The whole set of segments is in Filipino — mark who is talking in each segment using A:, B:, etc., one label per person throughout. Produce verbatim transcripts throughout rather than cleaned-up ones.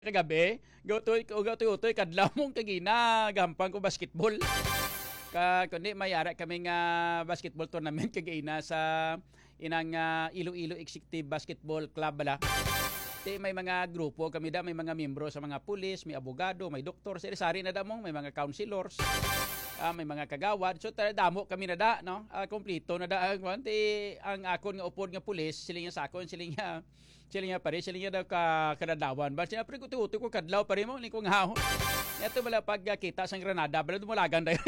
A: Kagabi, gawtoy ko gawtoy utoy kadlaw mong kagina gampang ko basketball. Ka kundi mayara kami nga basketball tournament kagina sa inang ah, Iloilo Executive Basketball Club bala. Di may mga grupo kami da, may mga miyembro sa mga pulis, may abogado, may doktor, sari-sari na damong, may mga counselors, ah, may mga kagawad. So tara damo kami na da, no? Ah, kompleto na da ang kwan. Ti ang akon nga upod nga pulis, sila nga sakon, sila nga sila nga pare, sila nga daw ka kadadawan. Ba siya pre ko tuto ko kadlaw pare mo ni ko nga. Ito bala pagkita sa Granada, bala dumulagan dayo.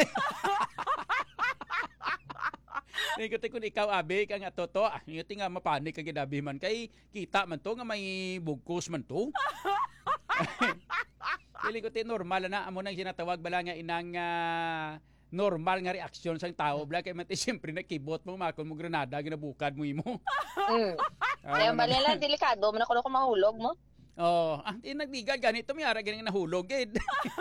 A: Ningko kun ikaw abi ka nga toto, ah, ngiti nga mapanik ka gidabi man kay kita man to nga may bugkos man to. Dili ko ti normal na amo nang sinatawag bala nga inang ah, normal nga reaksyon sang tao bala kay mati siyempre nakibot mo makon mo Granada ginabukad mo imo.
B: Mm. Kaya
A: Ah,
B: bali lang delikado man ako ko mahulog mo.
A: oh, ah, di nagbigad ganito may ara ganing nahulog gid.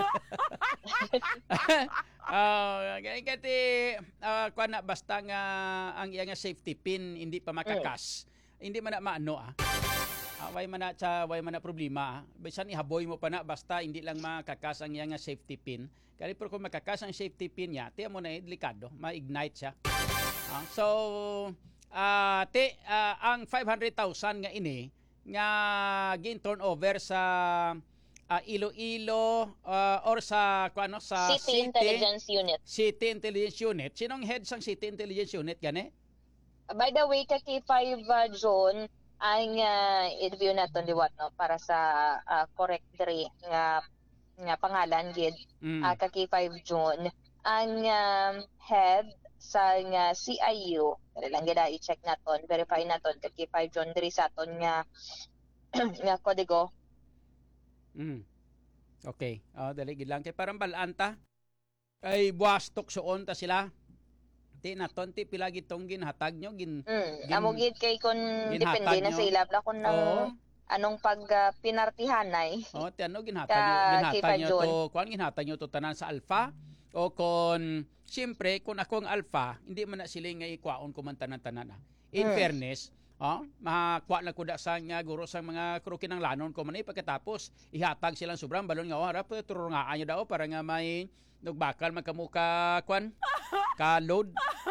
A: Ah, ganyan kati uh, kuan na basta nga ang iya nga safety pin hindi pa makakas. Hindi man na maano ah. Ah, way man na sa way man na problema. Ah. Bisan ihaboy mo pa na basta hindi lang makakas ang iya nga safety pin. Kali pero kung makakas ang safety pin niya, tiyan mo na eh, delikado, ma-ignite siya. Ah, so ah te ah, ang five hundred thousand nga ini nga gin turnover sa ah, Iloilo ah, or sa kuano sa
B: City Intelligence Unit.
A: City Intelligence Unit. Sinong head sang City Intelligence Unit gani?
B: By the way, kaki five uh, June ang uh, interview naton liwat no para sa uh, correct diri nga nga pangalan gid
A: Mm.
B: uh, kaki five June ang um, head sa nga C I U. Dali lang gid i-check naton, verify naton kaki five June diri sa aton nga nga kodigo.
A: Mm. Okay. Oh, dali gid lang kay parang balanta. Kay buwastok suon ta sila. Ti naton ti pila gitong ginhatag nyo gin
B: Mm,
A: gin-
B: amo gid kay kun
A: ginhatag
B: depende na
A: nyo.
B: sa ilab la kun nang
A: Oo.
B: anong pag uh, pinartihanay.
A: Oh, ti ano ginhatag
B: Ka-
A: nyo, ginhatag
B: kay
A: nyo
B: Pajon.
A: to, kuan ginhatag nyo to tanan sa alpha o kon siyempre kung ako ang alpha, hindi man na sila nga ikwaon ko man tanan-tanan. Ah. In
B: Mm.
A: fairness, oh, makakuha na ko da sa nga guro sa mga kruki ng lanon ko man eh, pagkatapos ihatag silang sobrang balon nga oh, harap turungaan nyo daw para nga may nagbakal magkamuka kwan ka load.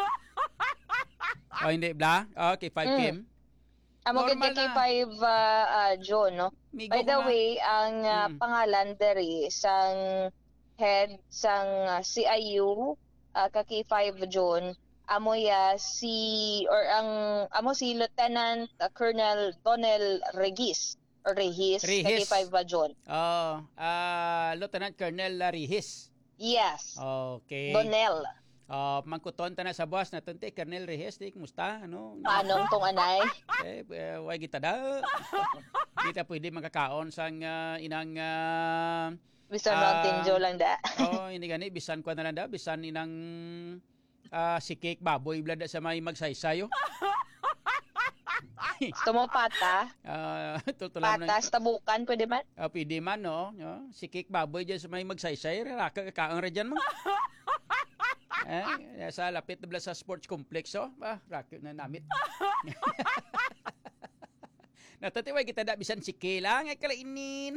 A: Oh, hindi bla? Okay, five
B: Mm.
A: Kim.
B: Amo gid
A: Normal
B: kay
A: na.
B: five uh, uh, June, no?
A: Migo
B: By
A: ko
B: the
A: nga.
B: way, ang uh,
A: Mm.
B: pangalan diri sang head sang uh, C I U uh, kaki five June amo ya si or ang amo si Lieutenant uh, Colonel Donel Regis or Regis kaki
A: Regis.
B: five June.
A: Oh, ah Lieutenant Colonel Rihis.
B: Yes.
A: Okay.
B: Donel.
A: Oh, mangkuton ta na sa boss na tunti Colonel Rihis, di kumusta? Ano?
B: Anong tong anay?
A: Eh, eh, way kita da. Kita pwede makakaon sang ah, inang ah,
B: Mister
A: Ah.
B: Rontinjo lang da.
A: oh, hindi gani bisan ko na lang da, bisan inang ah, si cake baboy blada sa may magsaysayo.
B: Gusto mo pata?
A: Ah, tutulam ng
B: Patas, tabukan, pwede man?
A: uh, pwede man no, no? Si cake baboy diyan sa may magsaysay, raka kaang ra diyan mo. Eh, sa lapit na sa sports complex oh. Ah, rakit na namit. Natatiway kita da bisan si Kela nga kalainin.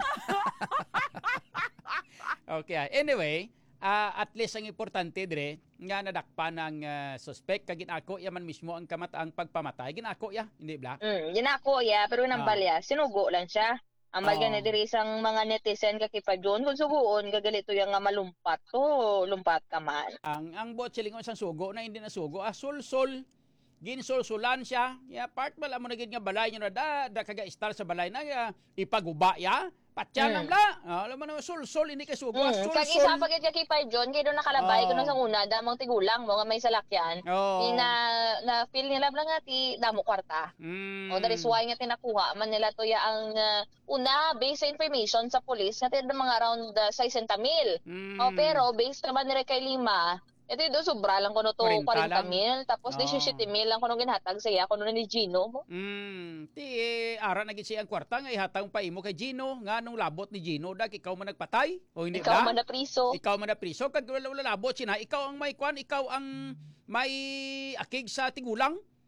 A: Okay, ah. Anyway, ah, at least ang importante dire nga nadakpan ang ah, suspect kagin ako yaman mismo ang kamataang pagpamatay. Ginako ya, hindi bla?
B: Mm, yun ako ya, pero nang
A: Ah.
B: balya, sinugo lang siya. Ang
A: Oo.
B: bagay na diri sang mga netizen ka kipa John, kung suguon, gagalito yung nga malumpat to, lumpat ka man.
A: Ang ang bot silingon sang sugo na hindi na sugo, ah, sul-sul. Ginsulsulan siya. Ya part bala mo na gid nga balay nyo na da, da kaga star sa balay na ya, ipaguba ya. Patya
B: Mm.
A: lang bla. Ah, alam mo na sul-sul hindi ka sugo, ah,
B: Mm,
A: sul-sul.
B: kag isa pagit ka kipa John, kay doon nakalabay
A: Oo.
B: kuno sang una, damang tigulang mo nga may salakyan.
A: Oo.
B: Ni na, na feel nila lang nga ti damo kwarta.
A: Mm.
B: O that is why nga tinakuha man nila to ya ang uh, una based sa information sa police nga tinda mga around uh, sixty mil.
A: Mm.
B: O pero based naman nila kay lima, ito do sobra lang kuno to
A: forty
B: forty
A: lang.
B: mil tapos
A: Oo.
B: seventy mil lang kuno ginhatag sa iya kuno ni Gino mo.
A: Mm, ti eh, ara na gid siya ang kwarta nga ihatag pa imo kay Gino nga nung labot ni Gino dag ikaw man nagpatay o hindi
B: Ikaw
A: ba?
B: man na priso.
A: Ikaw man na priso kag wala wala labot sina ikaw ang may kwan, ikaw ang may akig sa tigulang.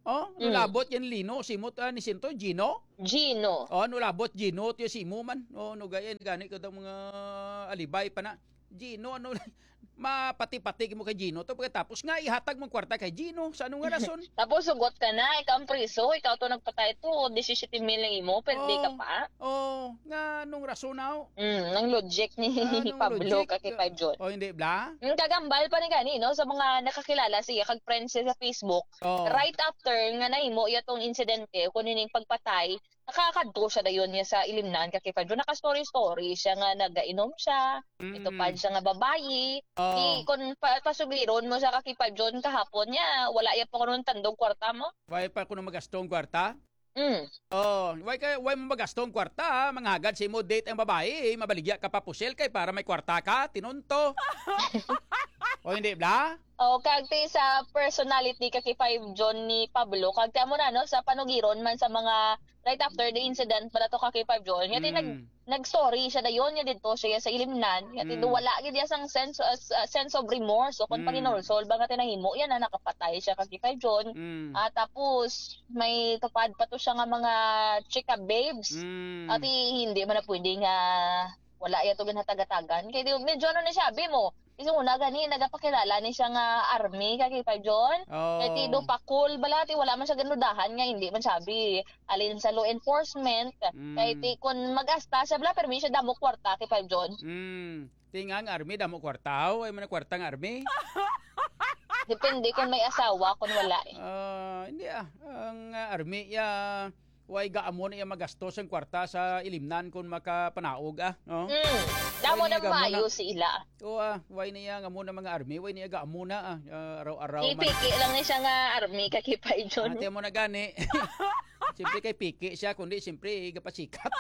A: Oh,
B: Mm.
A: nulabot yan Lino, simot uh, ni Sinto, Gino.
B: Gino.
A: Oh, nulabot Gino, tiyo simo man. Oh, no gayan gani ko daw mga alibay pa na. Gino, ano, mapati-pati mo kay Gino. To pagkatapos nga, ihatag mong kwarta kay Gino. Sa anong nga rason?
B: Tapos sugot ka na, ikaw ang priso, ikaw to nagpatay to, seventeen mil lang imo, pwede ka
A: Oh.
B: pa.
A: Oh, nga, anong rason na?
B: Mm, ang logic ni
A: Anong
B: Pablo
A: logic?
B: kay five John.
A: Oh, hindi, bla?
B: Yung kagambal pa ni gani no sa mga nakakilala siya kag friends siya sa Facebook.
A: Oh.
B: Right after nga nahimo iya tong insidente kunin ning pagpatay, nakakadto siya dayon niya sa ilimnan kay five John. Naka story story siya nga nagainom siya.
A: Mm.
B: Ito pa siya nga babayi.
A: Oh.
B: Di kun pa, pasugiron mo sa kay five John kahapon niya, wala ya pa kuno tandog kwarta mo.
A: Why pa kuno magastong kwarta?
B: Mm.
A: Oh, why ka why mo magastong kwarta? Ha? Manghagad si mo date ang babae, eh. Mabaligya ka pa pusel kay para may kwarta ka, tinunto. O hindi bla?
B: O kag ti sa personality kay five John ni Pablo, kag mo na no sa panugiron man sa mga right after the incident para to kay five John. Nga ti
A: Mm.
B: nag nag-story siya dayon nga didto siya sa ilimnan. Nga ti
A: Mm.
B: wala gid ya sang sense uh, sense of remorse o kun
A: Mm.
B: paninolsol ba nga tinahimo yan na nakapatay siya kay five John.
A: Mm.
B: Ah, tapos may tupad pa to siya nga mga chika babes.
A: Mm.
B: At hindi man na pwede nga wala ya to ginhatag-atagan. Kay di medyo ano ni sabi mo, isang una gani nagapakilala ni siya nga army kay five John.
A: Oh.
B: Kay ti do pa cool balati wala man siya ganudahan nga hindi man sabi alin sa law enforcement.
A: Mm.
B: Kay ti kun mag-asta siya bala permi siya damo kwarta kay five John.
A: Mm. Tingang army damo kwartaw, ay man kwartang army.
B: Depende kung may asawa kun wala. Eh.
A: Ah, hindi ah. Ang uh, army ya way gaamon iya magastos ang kwarta sa ilimnan kung makapanaog ah, no?
B: Mm. Damo
A: Ay,
B: na
A: niya gamon
B: maayo
A: na.
B: si ila.
A: O ah, way niya nga muna mga army, way niya gaamo na ah, ah, araw-araw man.
B: Ipiki lang ni siya nga army kay five John.
A: Ate mo na gani. Siyempre kay piki siya, kundi siyempre gapasikat.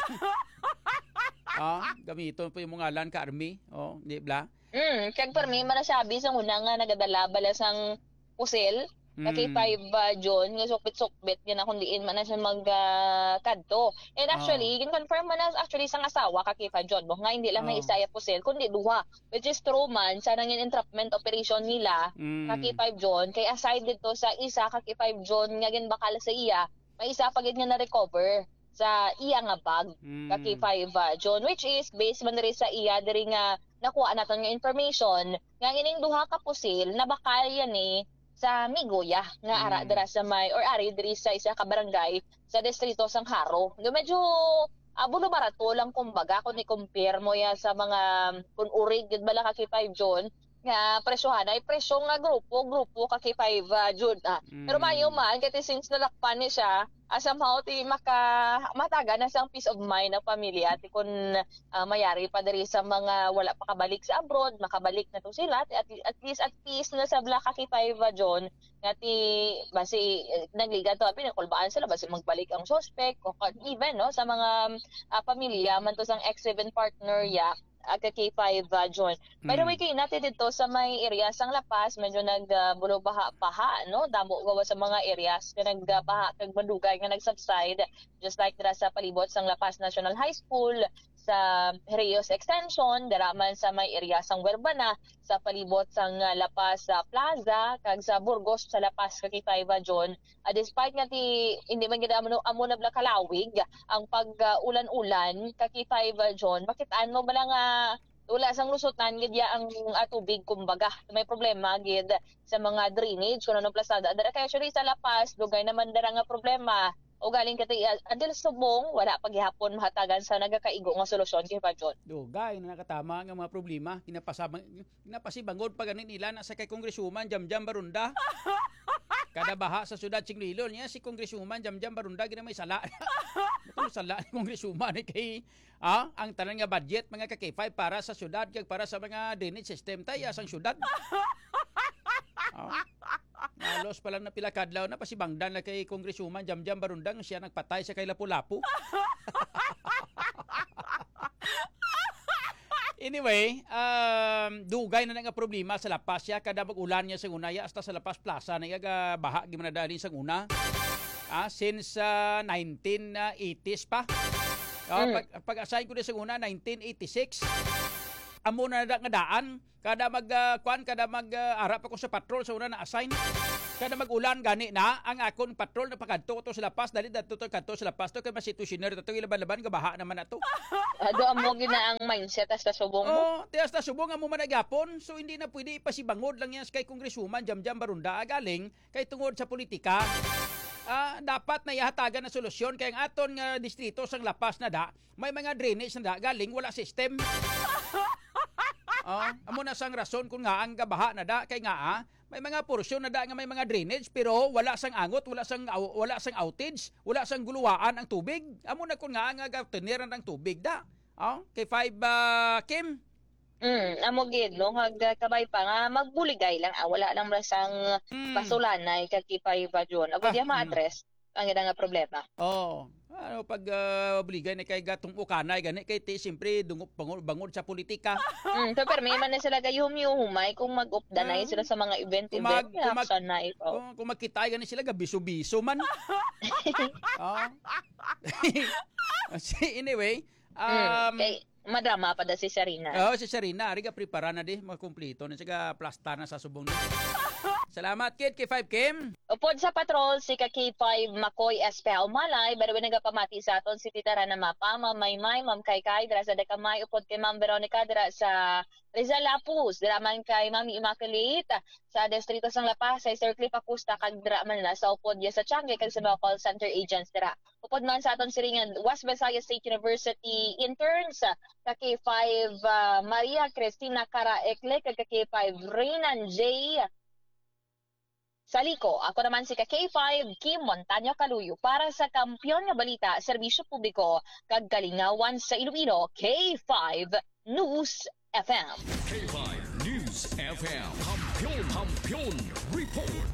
A: Ah, gamiton po yung mga lan ka army. Oh, di bla?
B: Mm, kag permi man sabi sa una nga nagadala bala sang pusil. Kay
A: Mm.
B: five uh, John nga sukbit-sukbit nga na kung diin man na siya mag uh, kadto. And actually, oh. confirm man na actually sang asawa kay five John mo nga hindi lang may
A: Oh.
B: isa ya pusil kundi duha, which is true man sa nang entrapment operation nila
A: Mm.
B: kay five John kay aside dito sa isa kay five John nga ginbakal sa iya, may isa pa gid nga na-recover sa iya nga bag
A: Mm.
B: kay five uh, John, which is based man diri sa iya diri nga nakuha naton nga information nga ining duha ka pusil nabakal yan eh sa Migoya nga ara
A: Mm.
B: dira sa may or ari diri sa isa ka barangay sa distrito sang Haro. Do medyo abuno barato lang kumbaga kung i-compare mo ya sa mga kun urig gid bala ka kay five John nga presyohan ay presyo nga grupo grupo ka kay five uh, John ah. Pero
A: Mm.
B: mayo man kay since nalakpan ni siya uh, somehow ti maka mataga na sang peace of mind ng pamilya ti kun uh, mayari pa diri sa mga wala pa kabalik sa abroad makabalik na to sila at, at least at peace na sa Black kay five uh, John nga ti basi eh, nagliga to pinakulbaan sila basi magbalik ang suspect o even no sa mga uh, pamilya man to sang ex-seven partner ya aga K five uh, John. By the
A: Mm.
B: way, kay natin dito sa may area sang Lapas, medyo nagbulo baha paha no, damo gawa sa mga areas nga nagbaha kag madugay nga nag-subside just like dira sa palibot sang Lapas National High School, sa Rios Extension, dira man sa may area sang Werbana, sa palibot sang uh, Lapas uh, Plaza, kag sa Burgos sa Lapas kay five uh, John. Uh, despite nga ti hindi man gid amo amo na bla kalawig ang pag-ulan-ulan uh, kay five uh, John, bakit ano bala nga wala sang lusutan gid ya ang uh, tubig kumbaga may problema gid sa mga drainage kuno no plasada dara kay actually sa Lapas dugay naman dara nga problema o galing kati adil subong wala paghihapon mahatagan sa nagakaigo nga solusyon kay Pajon.
A: Dugay na nakatama nga mga problema kinapasabang kinapasibangod pa ganin nila na sa kay Congresswoman Jamjam Barunda. Kada baha sa syudad Singlilo niya si Congresswoman Jamjam Barunda gina may sala. Ito sala ni Congresswoman ni kay ah, ang tanan nga budget mga ka K five para sa syudad kag para sa mga drainage system tay asang syudad. Ah. Nalos pa lang na pila kadlaw na pasibangdan na kay Congresswoman Jamjam Barundang siya nagpatay sa kay Lapu-Lapu. Anyway, um, dugay na nga problema sa Lapas siya kada mag-ulan niya sa una ya hasta sa Lapas Plaza na iga baha gimanadali sa una. Ah, since uh, nineteen eighties pa. Ah,
B: Mm.
A: pag, pag-assign ko na sa una nineteen eighty-six. Amo na nga daan kada mag uh, kwan kada mag uh, arap ako sa patrol sa una na assign. Kada mag-ulan gani na ang akon patrol na pakadto to sa lapas dali dadto to kadto sa lapas to kay masitusyonary to ilaban-laban ga baha naman ato.
B: Ado amo gina ang mindset as subong mo.
A: Oh, tias ta subong amo man nagyapon so hindi na pwede ipasibangod lang yan kay kongreswoman jam-jam barunda galing kay tungod sa politika. Ah, dapat na ihatagan na solusyon kay ang aton nga distrito sang lapas na da may mga drainage na da galing wala system. Oh, amo na sang rason kung nga ang gabaha na da kay nga ah, may mga porsyon na da nga may mga drainage pero wala sang angot, wala sang wala sang outage, wala sang guluwaan ang tubig. Amo na kun nga ang gawteniran ng tubig da. Oh, kay five uh, Kim.
B: Mm, amo gid no hag kabay pa nga magbuligay lang ah, wala lang rasang
A: Mm.
B: pasulanay kakipay ba John. Abo
A: Ah,
B: diya ma-address ang ida nga problema.
A: Oh, ano pag uh, obligay na kay gatong ukanay gani kay ti simpre dungop bangod, bangod sa politika.
B: Mm, so pero may man na sila gayum-humay kung mag-updanay
A: Ah.
B: sila sa mga event-event
A: Kumag-
B: event,
A: kumag-
B: sanay po.
A: Kung, kung magkitay gani sila gabiso-biso man. Oh. Si- anyway,
B: Mm,
A: um
B: kay madrama pa da si Sarina.
A: oh, si Sarina, ari ka prepara na di, makumpleto na siya plasta na sa subong. Salamat kid kay five Kim.
B: Upod sa patrol, si ka K five Makoy Espel Malay, pero nagapamati sa aton si Tita Rana Mapa, Ma'am Maymay, Ma'am Kaykay, dira sa Dekamay, upod kay Ma'am Veronica, dira sa Rizal Lapus, dira man kay Ma'am Immaculate, sa Distrito sang Lapas, sa Sir Cliff Acosta, kag dira man na sa upod ya sa Changi, kag sa mga call center agents dira. Upod man sa aton siringan, West Visayas State University interns, ka K five uh, Maria Cristina Caraekle, kag ka K five Renan J. Saliko, ako naman si ka K five Kim Montaño Caluyo para sa Kampiyon nga Balita, Serbisyo Publiko, kag Kalingawan sa Iloilo, K five News F M.
C: K five News F M. Kampiyon, Kampiyon Report.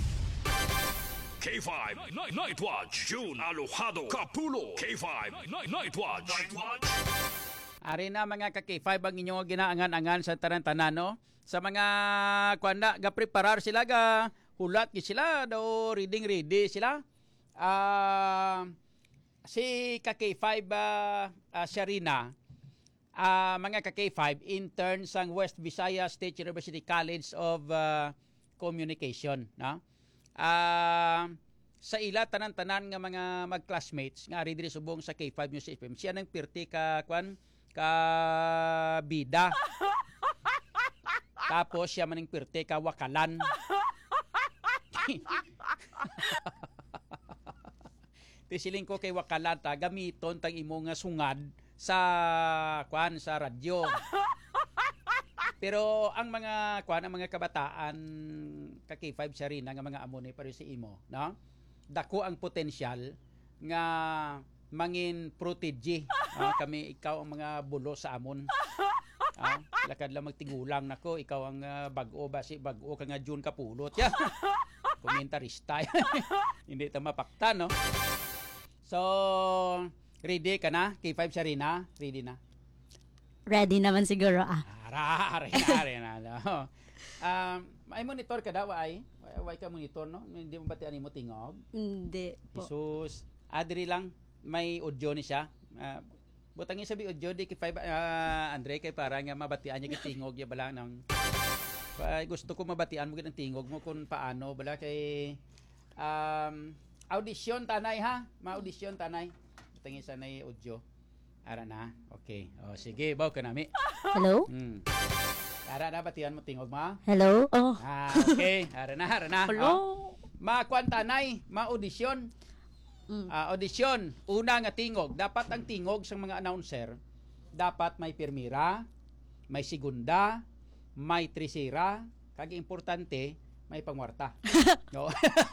C: K five Night, Night Watch. June Alojado Capulo. K five Night, Night Watch. Night Watch.
A: Ari na mga ka K five ang inyong ginaangan-angan sa tanan-tanan no. Sa mga kuanda ga preparar sila ga hulat gi sila do reading ready sila. Ah si ka K five uh, uh, Sharina uh, mga ka K five intern sang West Visayas State University College of uh, Communication no. Ah sa ila tanan-tanan nga mga mag-classmates nga ari diri subong sa K five News F M siya nang pirti ka kwan ka bida. Tapos siya maning pirte ka wakalan. Tisiling ko kay wakalan ta gamiton tang imo nga sungad sa kwan sa radyo. Pero ang mga kwan ang mga kabataan ka K five siya rin nga mga amo ni pare si imo, no? Dako ang potensyal nga mangin protege. Ah, kami ikaw ang mga bulo sa amon. Ah, lakad lang magtigulang nako, ikaw ang uh, bag-o basi bag-o ka nga June kapulot ya. Komentarista. Hindi ta mapakta no. So, ready ka na? K five Sharina, ready na.
D: Ready naman siguro ah.
A: Ara, ara, ara na. No. Um, may monitor ka daw ay? Way ka monitor no? Hindi mo batian mo tingog.
D: Hindi po.
A: Jesus, adri lang may audio ni siya. Uh, butangin sabi audio di kay five uh, Andre kay para nga mabatian niya kay tingog ya bala nang uh, gusto ko mabatian mo gid ang tingog mo kung paano bala kay um, audition tanay ha, ma-audition tanay. Butangin sa nay audio. Ara na. Okay. Oh sige, baw ka nami.
D: Hello?
A: Hmm. Ara na batian mo tingog ma.
D: Hello? Oh.
A: Ah, okay. Ara na, ara na.
D: Hello?
A: Oh. Ma-kwan tanay, ma-audition.
D: Mm.
A: Uh, audition, una nga tingog. Dapat ang tingog sa mga announcer, dapat may pirmira, may segunda, may trisira, kag importante, may pangwarta. No?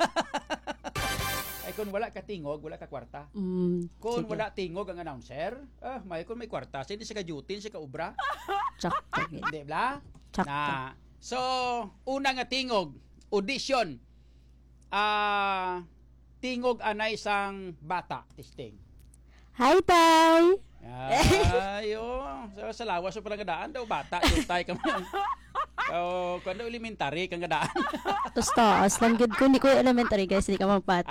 A: Ay kung wala ka tingog, wala ka kwarta.
D: Mm,
A: Kung
D: sige.
A: wala tingog ang announcer, ah, may kung may kwarta, hindi siya ka-duty, siya ka-ubra.
D: Tsak, tsak.
A: Hindi ba?
D: Tsak,
A: Na. So, una nga tingog, audition. Ah, tingog anay sang bata testing.
D: Hi, Tay!
A: Ayo, so sa lawas so pala gadaan daw bata jutay ka man. So, kuno elementary kang gadaan.
D: Tapos taas lang gid ko, hindi ko elementary guys, hindi ka magpati.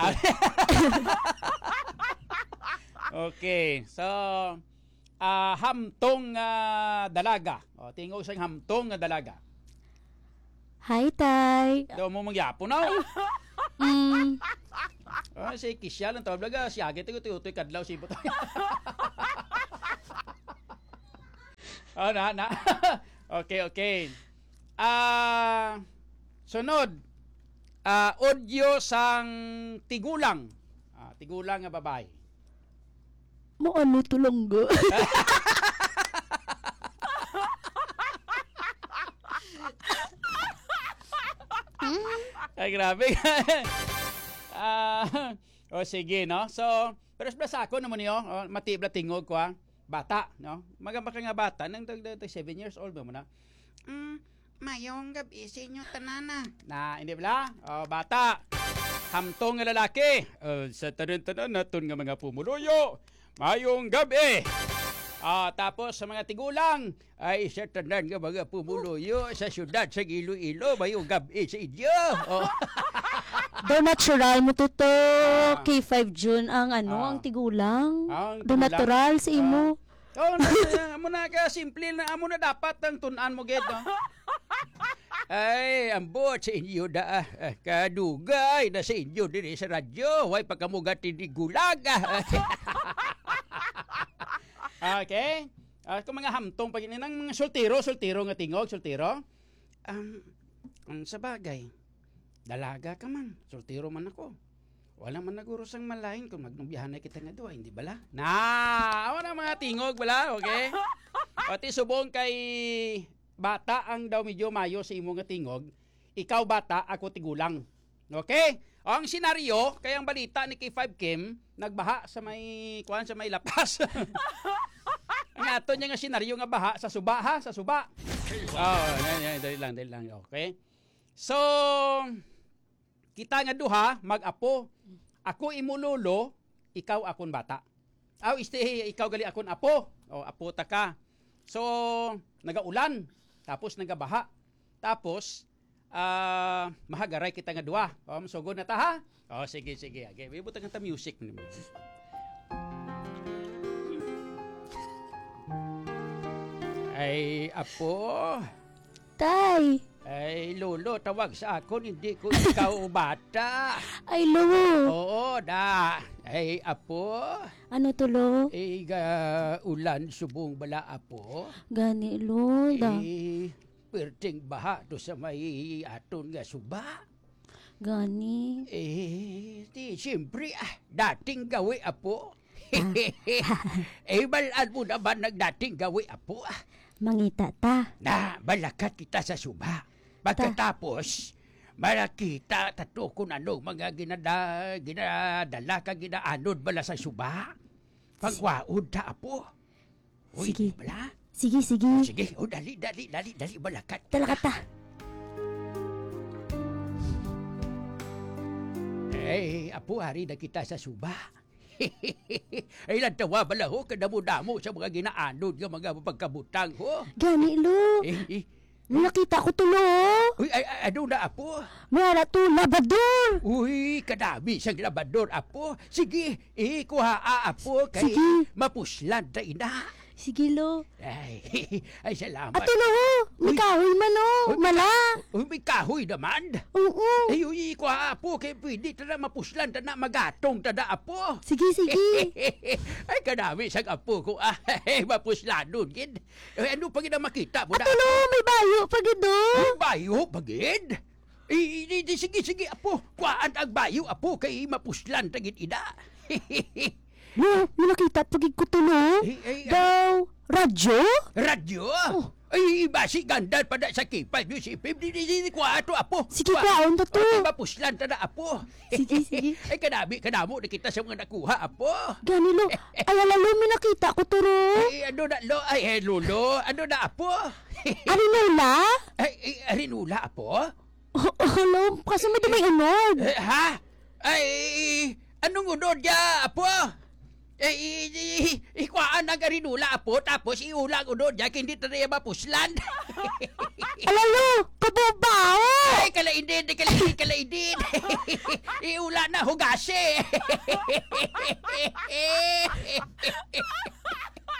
A: Okay, so ah hamtong nga dalaga. O tingog sang hamtong nga dalaga.
D: Hi, Tay.
A: Daw mo mangyapon na.
D: Mm,
A: Ah, si Kisya lang tawag laga. Si Agit ko tuyoy kadlaw si Butoy. Oh, na, na. Okay, okay. Ah, sunod. Ah, audio sang tigulang. Ah, tigulang nga babae.
D: mo ano tulonggo?
A: Ay, grabe. Ah, o sige, no? So, pero sa ako naman niyo, oh, matibla tingog ko, ah. Bata, no? Magamba ka nga bata, nang seven years old ba mo na? Mm, mayong gabi sa inyo tanana. Na, hindi ba? O, bata. Hamtong nga lalaki. Uh, sa tanan-tanan naton nga mga pumuluyo. Mayong gabi. Ah, tapos sa mga tigulang, ay sa tanan nga mga pumuluyo sa syudad sa Iloilo, mayong gabi sa inyo. Oh.
D: Do natural mo to to. K five June ang ano,
A: Ah.
D: ang tigulang.
A: Ang
D: Do
A: tigulang.
D: natural sa imo.
A: Oh, na, amo na ka simple na amo na dapat ang tunan mo gid, no? Ay, ambot sa inyo da. ah, Kadugay na sa inyo diri sa radyo. Way pagkamugat ni gulag. ah. Okay? Ah, kung mga hamtong pag ng mga soltero, soltero nga tingog, soltero. Um, um, sa bagay, dalaga ka man, soltero man ako. Wala man naguro sang malain kung magnumbihan na kita nga duwa, hindi bala? Na, awa na mga tingog bala, okay? Pati subong kay bata ang daw medyo mayo sa imo nga tingog, ikaw bata, ako tigulang. Okay? Ang senaryo, kay ang balita ni K five Kim, nagbaha sa may, kuhan sa may lapas. Ang ato niya nga senaryo nga baha sa suba ha, sa suba. Oh, yan, yan, dali lang, dali lang, okay? So, kita nga duha, mag-apo. Ako imululo, ikaw akon bata. Aw, este, ikaw gali akon apo. O, apo ta ka. So, nagaulan. Tapos nagabaha. Tapos, ah, mahagaray kita nga duha. O, masugod na ta ha? O, sige, sige. Okay, bibutang ta music. Ay, apo.
D: Tay,
A: Ay, lolo, tawag sa ako, hindi ko ikaw bata.
D: ay lo.
A: Oo, da. Ay, apo.
D: Ano to lo?
A: Ay, ga, ulan, subong bala, apo.
D: Gani lo. Da.
A: Eh, perting baha to sa may aton nga suba.
D: Gani.
A: Eh, di, siyempre, ah, dating gawi, apo. Eh, balaan mo naman nagdating gawi, apo. Ah.
D: Mangita ta.
A: Na, balakat kita sa suba. Pagkatapos, malakita tato kung anong mga ginada, ginadala ka ginaanod bala sa suba. Pagwaod ta, apo. Uy,
D: Sige.
A: bala.
D: Sige, sige.
A: Sige, o dali, dali, dali, dali, balakat.
D: Talaga ta.
A: Eh, apo, hari na kita sa suba. Ay, lantawa bala ho, kadamo-damo sa mga ginaanod ng mga pagkabutang ho.
D: Gani lo.
A: Eh, eh,
D: May nakita ko to lo.
A: uy, ay, ay, ano na, apo?
D: May ara to labador.
A: Uy, kadami sa labador, apo. Sige, eh, kuha, ah, apo, kay
D: Sige.
A: mapuslan ta ina.
D: Sige lo.
A: Ay, ay, salamat.
D: Ato lo. May
A: Uy.
D: kahoy man lo.
A: Uy,
D: Mala.
A: Uy, may kahoy naman.
D: Oo.
A: Ay, uy, kuha, apo, kay pwede ta na mapuslan ta na magatong ta na, apo.
D: Sige, sige.
A: Ay, kadami sa apo ko, ah, mapuslan nun, gid. Eh, ano pa gina makita mo na?
D: Ato lo. May bayo pagido.
A: Ang bayo, bagid? Eh, di, di, sige, sige, apo. Kuhaan ang bayo, apo, kay mapuslan tagit ina.
D: Lo, may nakita pagig ko to lo.
A: Eh, eh,
D: Daw. Radyo?
A: Radyo? Ay, basi gandal pa na sa kipay. Yung sipim, di, di, di, di, kuha to, apo.
D: Sige,
A: Kuha.
D: kwaon ta to.
A: Ay, mapuslan ta na, apo.
D: Sige, sige.
A: Ay, kanami, kanamo, na kita sa mga nakuha, apo.
D: Gani lo. Ay, ala lo. May nakita ko to lo.
A: Ay, ano na, lo, ay, eh, lolo, ano na, apo?
D: Ano nila?
A: Ay, ay, arinula, apo?
D: Oh, oh, lo. Kasi may dumay unod.
A: Eh, ha? Ay, anong unod niya, apo? Eh, ikuhaan ang arinula, apo, tapos iulang unod niya, hindi na niya mapuslan.
D: Ala lo. Kababao.
A: Ay, kalaindin, kalaindin, kalaindin. Iula na, hugase.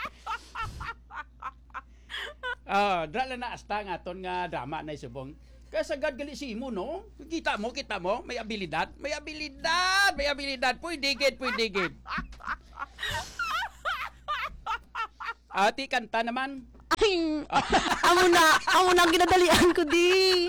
A: Ah, dala na asta nga ton nga drama na subong. Kaya sagad gali si mo, no? Kita mo, kita mo, may abilidad, may abilidad, may abilidad. Pwede gid, pwede gid. Ati kanta naman.
D: Ay, amo na, amo na ang ginadalian ko di.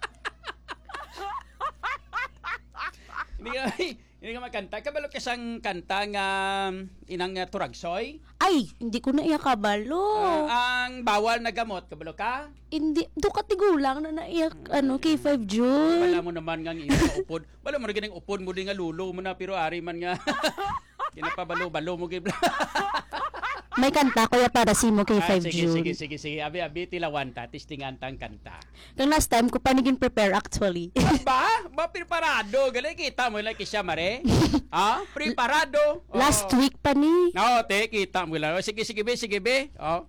A: Hindi ka, hindi ka makanta. Kabalo kasang kanta nga inang uh, turagsoy.
D: Ay, hindi ko na iya kabalo.
A: Ah, ang bawal na gamot. Kabalo ka?
D: Hindi, do ka tigulang na naiyak, ano, K five June.
A: Wala mo naman nga iyong mga upod. Wala mo na ganang upod mo din nga lulo mo na pero ari man nga. Kinapabalo-balo mo gibla.
D: May kanta ko ya para si mo K five
A: Ah, sige,
D: June.
A: sige, sige, sige. Abi, abi, tilawan ta. Tistingan tang kanta.
D: Kang last time ko pa naging prepare actually.
A: Ba? Ba, preparado. Gali, kita mo lang kisya, mare. Ha? Preparado. Oh.
D: Last week pa ni.
A: No, te, kita mo lang. Sige, sige, be, sige, be. Oh.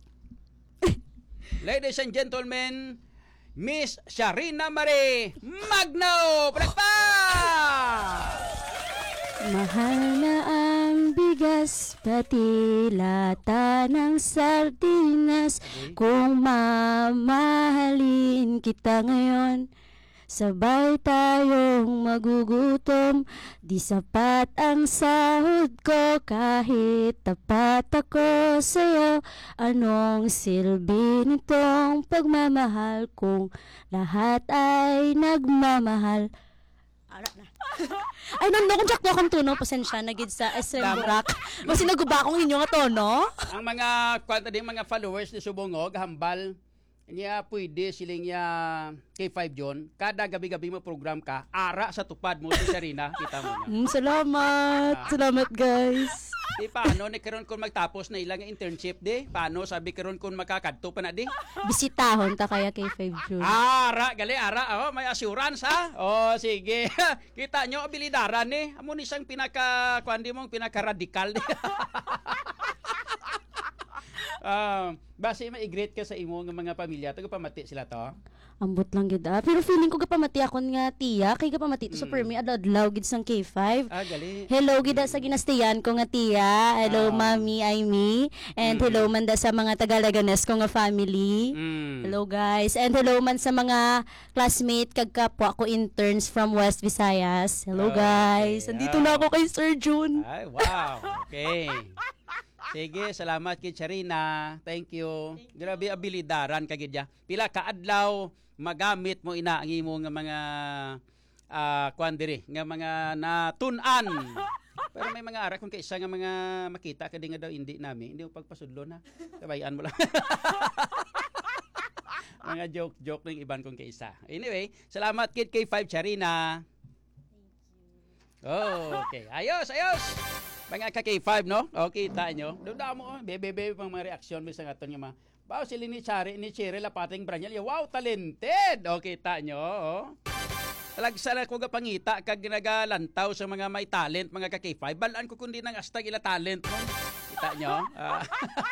A: Ladies and gentlemen, Miss Sharina Marie Magno! Palakpak!
D: Mahal na ang bigas, pati lata ng sardinas. Kung mamahalin kita ngayon, sabay tayong magugutom. Di sapat ang sahod ko kahit tapat ako sa'yo. Anong silbi nitong pagmamahal kung lahat ay nagmamahal? Ara na. Ay, nando kung jack to akong tuno, pasensya na gid sa S R M Burak. Kasi naguba akong inyo nga tono.
A: Ang mga kwanta din mga followers ni Subongog, hambal niya pwede siling niya K five John. Kada gabi-gabi mo program ka, ara sa tupad mo si Sharina, kita mo na.
D: Mm, salamat. Salamat, guys.
A: Di paano ni karon kung magtapos na ilang internship di? Paano sabi karon kung makakadto pa na di?
D: Bisitahon ta kaya K five June.
A: Ara, gali ara, oh, may assurance ha. Oh, sige. Kita nyo abilidaran ni. Amo ni siyang pinaka kuandi mong pinaka radikal di. Um, base ma-greet ka sa imo nga mga pamilya, taga pamati sila to.
D: Ambot lang gid ah. Pero feeling ko gapamati akon nga tiya, kay gapamati to
A: Mm.
D: sa permi adlaw gid sang K five.
A: Ah, gali.
D: Hello gid sa ginastiyan ko nga tiya. Hello
A: Ah.
D: Mami Aimee and
A: Mm.
D: hello man da sa mga Tagalaganes ko nga family.
A: Mm.
D: Hello guys and hello man sa mga classmate kag kapwa ko interns from West Visayas. Hello
A: Okay.
D: guys. Andito na
A: Ah.
D: ako kay Sir June.
A: Ay, wow. Okay. Sige, salamat kay Charina. Thank you. Grabe abilidaran ka gidya. Pila ka adlaw magamit mo ina ang imo nga mga ah kuan diri nga mga natun-an. Pero may mga ara kung kaisa nga mga makita ka di nga daw hindi nami, hindi mo pagpasudlo na. Kabayan mo lang. Mga joke-joke ng iban kong kaisa. Anyway, salamat kid K five Charina. Oh, okay. Ayos, ayos. Mga ka K five, no? Okay, kita nyo. Doon mo, bebe-bebe pang mga reaksyon mo sa ngaton yung mga, wow, sila ni Chari, ni Chiri, lapating branyal. Wow, talented! Okay, kita nyo, oh. Talagsa na ko pangita kag nagalantaw sa mga may talent, mga ka K five. Balaan ko kundi ng astag ila talent mo. Kita nyo? Ah,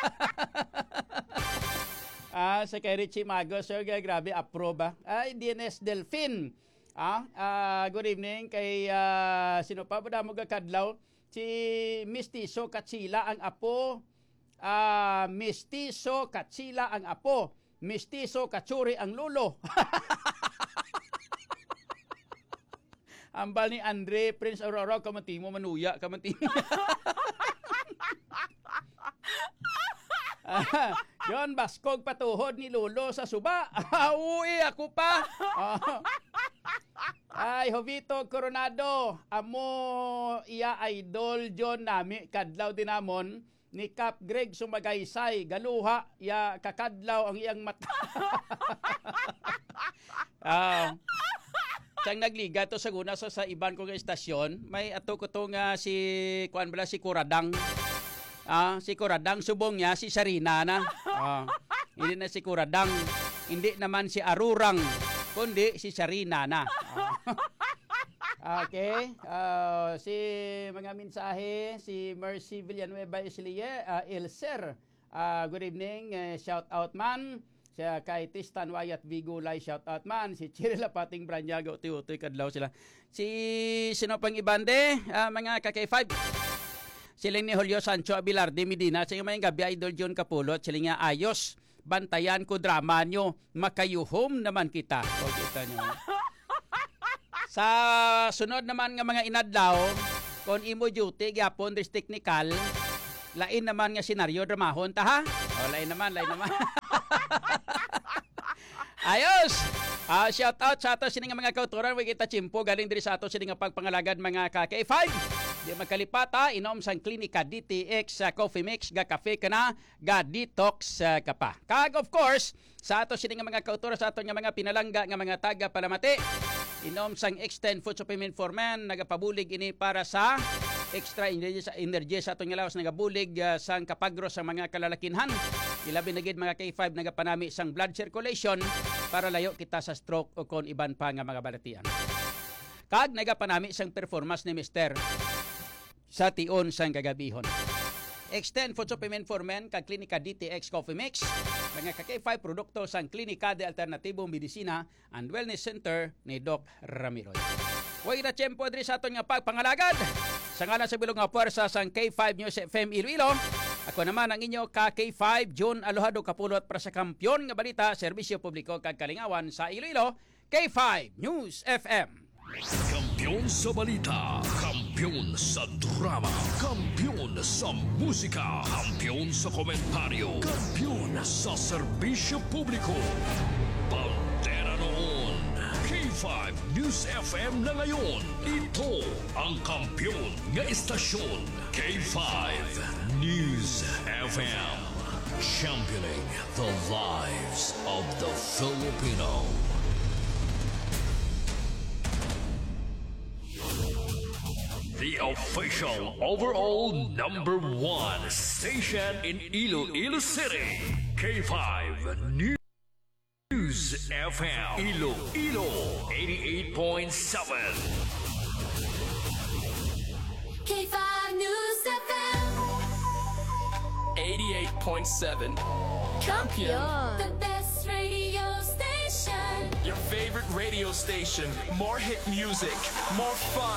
A: ah sa kay Richie Magos, sir, grabe, approve, ah. Ah, D N S Delfin. Ah, ah, good evening kay, ah, sino pa, ba mo kakadlaw? Si Mistiso Katsila ang apo. Ah, Mistiso Katsila ang apo. Mistiso Katsuri ang lulo. Ambal ni Andre Prince Aurora kamantimo manuya kamantimo. Ah, John Baskog patuhod ni Lolo sa suba. Ah, uwi ako pa. Ah. Ay, Jovito Coronado, amo iya idol John nami kadlaw dinamon ni Cap Greg Sumagaysay, galuha ya kakadlaw ang iyang mata. Ah. Sang nagliga to sa guna sa, sa iban kong estasyon, may ato ko to nga si kuan bala si Kuradang. Ah, si Kuradang subong niya si Sharina na. Ah. Hindi na si Kuradang, hindi naman si Arurang, kundi si Sharina na. Ah. Okay. Uh, si mga mensahe, si Mercy Villanueva Islier, uh, Ilser. Uh, good evening. Uh, shout out man. Siya kay Tistan Wayat Vigulay, shout out man. Si Chirila Pating Branyago, Tiutoy Kadlaw sila. Si sino pang ibande? Uh, mga ka K five. Siling ni Julio Sancho Abilarde Medina. Sa mga gabi, Idol John Capulot. Siling nga ayos. bantayan ko drama nyo. Makayuhom naman kita. O, kita nyo. Sa sunod naman nga mga inadlaw, kung imo duty, gyapon, this technical, lain naman nga senaryo, dramahon ta ha? O, lain naman, lain naman. Ayos! Uh, shout out sa ato sini nga mga kauturan, wag kita chimpo galing diri sa ato sini nga pagpangalagad mga ka K five. Di magkalipat ha, inom sang klinika D T X uh, coffee mix ga kafe kana ga detox uh, ka pa. Kag of course, sa ato sini nga mga kauturan sa ato nga mga pinalangga nga mga taga palamati, inom sang extend food supplement for men nagapabulig ini para sa extra energy sa energy sa atong lawas nagabulig uh, sang kapagro sa mga kalalakinhan. Ilabi na gid mga K five nagapanami sang blood circulation para layo kita sa stroke o kon iban pa nga mga balatian. Kag nagapanami sang performance ni Mister sa tion sang kagabihon. Extend food supplement for men kag Klinika D T X Coffee Mix, mga ka K five produkto sang Klinika de Alternatibo Medicina and Wellness Center ni Doc Ramiro. Way na tiyempo diri sa aton nga pagpangalagad. Sa ngalan sa bilog nga puwersa sang K five News F M Iloilo, ako naman ang inyo ka K five John Alojado Kapulot para sa kampyon nga balita, serbisyo publiko kag kalingawan sa Iloilo, K five News F M.
C: Kampiyon sa balita, kampiyon sa drama, kampiyon sa musika, kampiyon sa komentaryo, kampiyon sa serbisyo publiko. Pantera noon, K five News F M na ngayon. Ito ang kampiyon nga istasyon, K five News F M. Championing the lives of the Filipino. The official overall number one station in Iloilo City, K five News F M, Iloilo eighty-eight point seven.
E: K five News F M
F: eighty-eight point seven.
E: Kampiyon, the best radio station.
F: Your favorite radio station. More hit music, more fun.